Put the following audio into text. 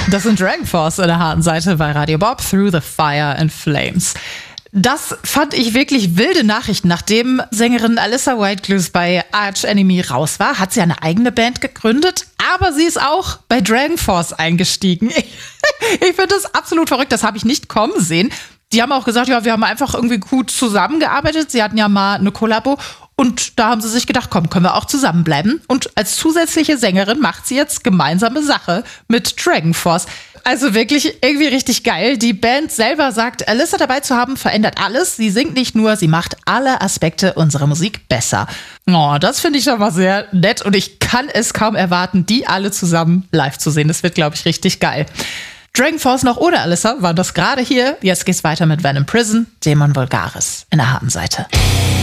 Das sind Dragon Force in der harten Seite bei Radio Bob, Through the Fire and Flames. Das fand ich wirklich wilde Nachrichten. Nachdem Sängerin Alyssa Whitecluse bei Arch Enemy raus war, hat sie eine eigene Band gegründet, aber sie ist auch bei Dragon Force eingestiegen. Ich finde das absolut verrückt, das habe ich nicht kommen sehen. Die haben auch gesagt, ja, wir haben einfach irgendwie gut zusammengearbeitet. Sie hatten ja mal eine Kollabo und da haben sie sich gedacht, komm, können wir auch zusammenbleiben. Und als zusätzliche Sängerin macht sie jetzt gemeinsame Sache mit Dragon Force. Also wirklich irgendwie richtig geil. Die Band selber sagt, Alyssa dabei zu haben, verändert alles. Sie singt nicht nur, sie macht alle Aspekte unserer Musik besser. Oh, das finde ich schon mal sehr nett und ich kann es kaum erwarten, die alle zusammen live zu sehen. Das wird, glaube ich, richtig geil. Dragon Force noch ohne Alyssa waren das gerade hier. Jetzt geht's weiter mit Venom Prison, Dämon Vulgaris in der harten Seite.